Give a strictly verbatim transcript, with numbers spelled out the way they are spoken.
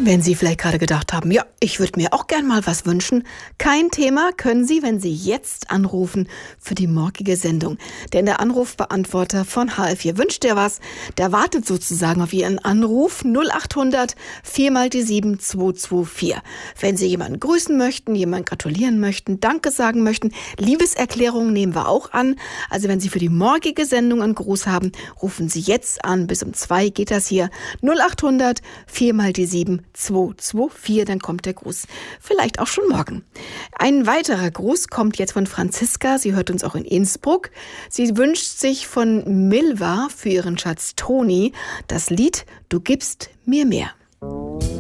Wenn Sie vielleicht gerade gedacht haben, ja, ich würde mir auch gern mal was wünschen, kein Thema, können Sie, wenn Sie jetzt anrufen für die morgige Sendung. Denn der Anrufbeantworter von H L vier wünscht dir was, der wartet sozusagen auf Ihren Anruf null acht hundert vier mal die sieben zwei zwei vier. Wenn Sie jemanden grüßen möchten, jemanden gratulieren möchten, Danke sagen möchten, Liebeserklärungen nehmen wir auch an. Also wenn Sie für die morgige Sendung einen Gruß haben, rufen Sie jetzt an. Bis um zwei geht das hier. null acht hundert vier mal die sieben zwei zwei vier, dann kommt der Gruß vielleicht auch schon morgen. Ein weiterer Gruß kommt jetzt von Franziska, sie hört uns auch in Innsbruck. Sie wünscht sich von Milva für ihren Schatz Toni das Lied Du gibst mir mehr.